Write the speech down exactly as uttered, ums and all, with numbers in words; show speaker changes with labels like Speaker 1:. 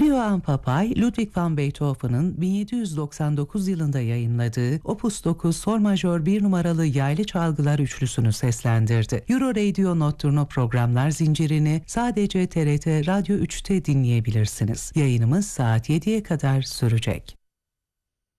Speaker 1: Johann Papay, Ludwig van Beethoven'ın bin yedi yüz doksan dokuz yılında yayınladığı Opus dokuz Sol Majör bir numaralı yaylı çalgılar üçlüsünü seslendirdi. Euro Radio Notturno programlar zincirini sadece T R T Radyo üçte dinleyebilirsiniz. Yayınımız saat yediye kadar sürecek.